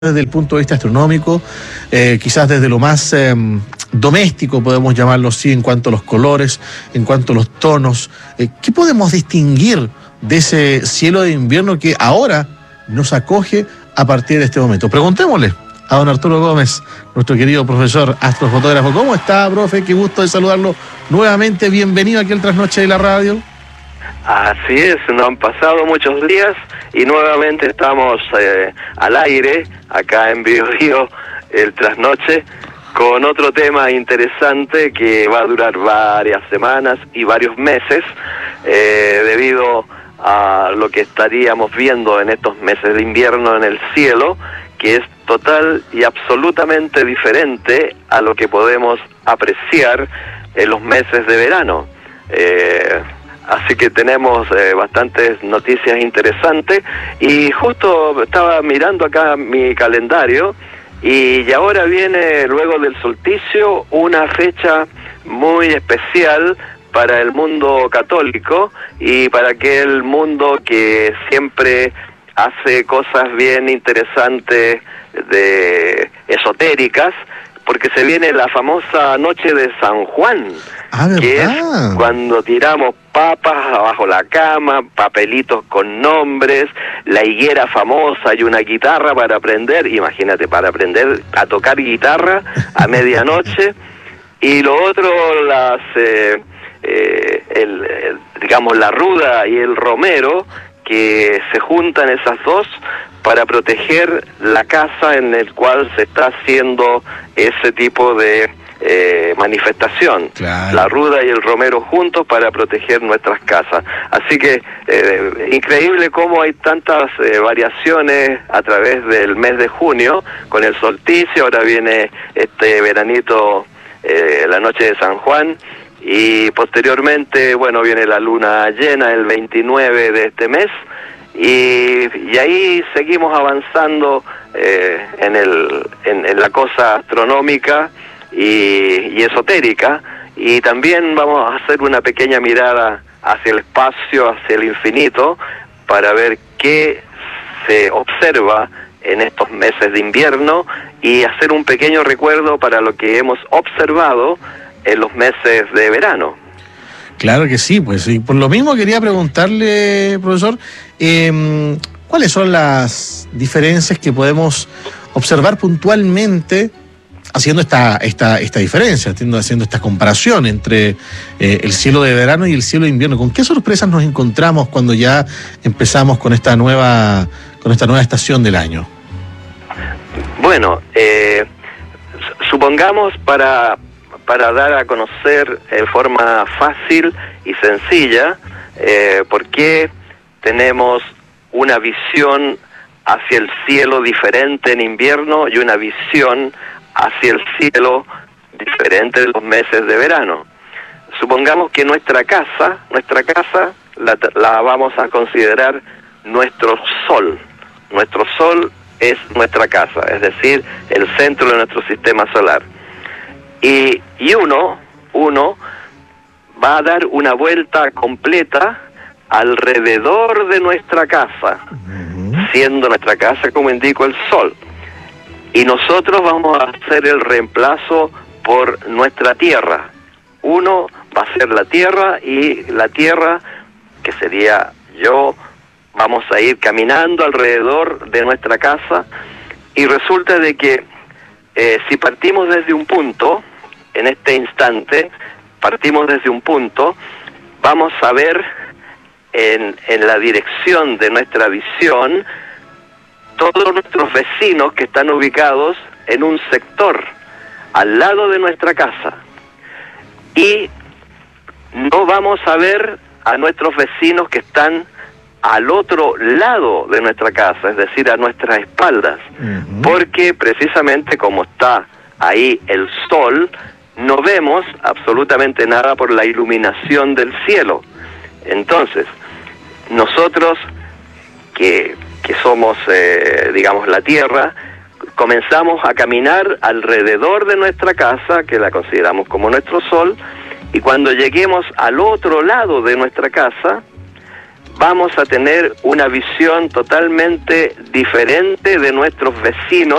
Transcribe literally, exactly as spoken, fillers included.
desde el punto de vista astronómico, eh, quizás desde lo más eh, doméstico, podemos llamarlo así, en cuanto a los colores, en cuanto a los tonos. Eh, ¿Qué podemos distinguir de ese cielo de invierno que ahora nos acoge a partir de este momento? Preguntémosle a don Arturo Gómez, nuestro querido profesor astrofotógrafo. ¿Cómo está, profe? Qué gusto de saludarlo nuevamente. Bienvenido aquí al Trasnoche de la Radio. Así es, nos han pasado muchos días y nuevamente estamos eh, al aire, acá en Bio Bio, el Trasnoche, con otro tema interesante que va a durar varias semanas y varios meses, eh, debido a lo que estaríamos viendo en estos meses de invierno en el cielo, que es total y absolutamente diferente a lo que podemos apreciar en los meses de verano. Eh, Así que tenemos eh, bastantes noticias interesantes y justo estaba mirando acá mi calendario y, y ahora viene, luego del solsticio, una fecha muy especial para el mundo católico y para aquel mundo que siempre hace cosas bien interesantes, de esotéricas, porque se viene la famosa noche de San Juan, ah, que es cuando tiramos papas abajo la cama, papelitos con nombres, la higuera famosa y una guitarra para aprender, imagínate, para aprender a tocar guitarra a medianoche, y lo otro, las eh, eh, el, el, digamos, la ruda y el romero, que se juntan esas dos para proteger la casa en el cual se está haciendo ese tipo de eh, manifestación. Claro. La ruda y el romero juntos para proteger nuestras casas. Así que eh, increíble cómo hay tantas eh, variaciones a través del mes de junio, con el solsticio, ahora viene este veranito, eh, la noche de San Juan, y posteriormente, bueno, viene la luna llena el veintinueve de este mes, y, y ahí seguimos avanzando eh, en, el, en, en la cosa astronómica y, y esotérica, y también vamos a hacer una pequeña mirada hacia el espacio, hacia el infinito, para ver qué se observa en estos meses de invierno y hacer un pequeño recuerdo para lo que hemos observado en los meses de verano. Claro que sí, pues y por lo mismo quería preguntarle, profesor, eh, ¿cuáles son las diferencias que podemos observar puntualmente haciendo esta esta esta diferencia, haciendo, haciendo esta comparación entre eh, el cielo de verano y el cielo de invierno? ¿Con qué sorpresas nos encontramos cuando ya empezamos con esta nueva con esta nueva estación del año? Bueno, eh, supongamos para para dar a conocer en forma fácil y sencilla eh, por qué tenemos una visión hacia el cielo diferente en invierno y una visión hacia el cielo diferente de los meses de verano. Supongamos que nuestra casa, nuestra casa la, la vamos a considerar nuestro sol. Nuestro sol es nuestra casa, es decir, el centro de nuestro sistema solar. Y, y uno, uno va a dar una vuelta completa alrededor de nuestra casa, uh-huh. siendo nuestra casa, como indico, el sol. Y nosotros vamos a hacer el reemplazo por nuestra tierra. Uno va a ser la tierra, y la tierra, que sería yo, vamos a ir caminando alrededor de nuestra casa, y resulta de que eh, si partimos desde un punto, en este instante, partimos desde un punto, vamos a ver en, en la dirección de nuestra visión todos nuestros vecinos que están ubicados en un sector al lado de nuestra casa, y no vamos a ver a nuestros vecinos que están al otro lado de nuestra casa, es decir, a nuestras espaldas, uh-huh. porque precisamente como está ahí el sol, no vemos absolutamente nada por la iluminación del cielo. Entonces, nosotros que, que somos, eh, digamos, la tierra, comenzamos a caminar alrededor de nuestra casa, que la consideramos como nuestro sol, y cuando lleguemos al otro lado de nuestra casa, vamos a tener una visión totalmente diferente de nuestros vecinos